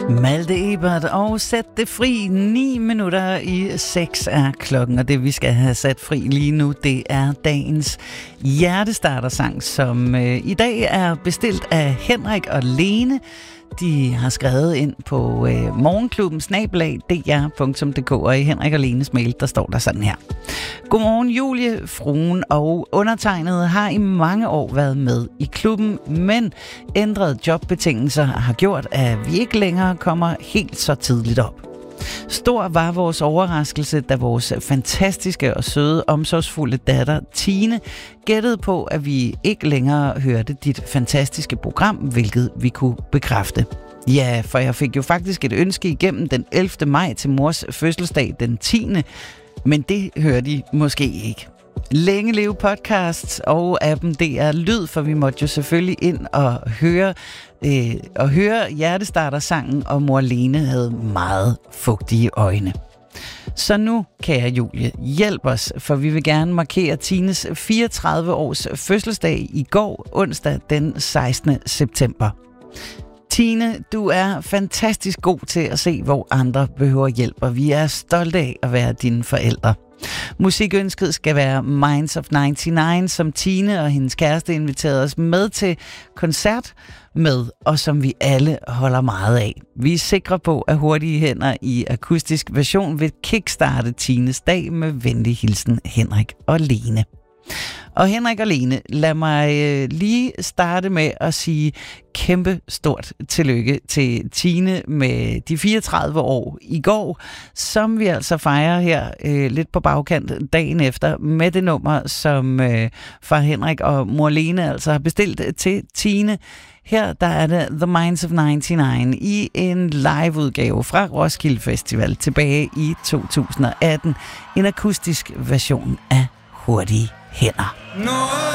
Malte Ebert og Sæt det fri. 9 minutter i 6 er klokken, og det vi skal have sat fri lige nu, det er dagens hjertestartersang, som i dag er bestilt af Henrik og Lene. De har skrevet ind på morgenklubben@dr.dk, og i Henrik og Lenes mail, der står der sådan her. Godmorgen Julie, fruen og undertegnede har i mange år været med i klubben, men ændrede jobbetingelser har gjort, at vi ikke længere kommer helt så tidligt op. Stor var vores overraskelse, da vores fantastiske og søde, omsorgsfulde datter Tine gættede på, at vi ikke længere hørte dit fantastiske program, hvilket vi kunne bekræfte. Ja, for jeg fik jo faktisk et ønske igennem den 11. maj til mors fødselsdag den 10. Men det hørte I måske ikke. Længe leve podcasts og appen DR Lyd, for vi måtte jo selvfølgelig ind og høre hjertestartersangen, og mor Lene havde meget fugtige øjne. Så nu, kære Julie, hjælp os, for vi vil gerne markere Tines 34 års fødselsdag i går, onsdag den 16. september. Tine, du er fantastisk god til at se, hvor andre behøver hjælp, og vi er stolte af at være dine forældre. Musikønsket skal være Minds of 99, som Tine og hendes kæreste inviterede os med til koncert med, og som vi alle holder meget af. Vi er sikre på, at Hurtige Hænder i akustisk version vil kickstarte Tines dag. Med venlig hilsen, Henrik og Lene. Og Henrik og Lene, lad mig lige starte med at sige kæmpe stort tillykke til Tine med de 34 år i går, som vi altså fejrer her lidt på bagkant dagen efter med det nummer, som far Henrik og mor Lene altså har bestilt til Tine. Her der er det The Minds of 99 i en liveudgave fra Roskilde Festival tilbage i 2018. En akustisk version af Hurtige Hænder.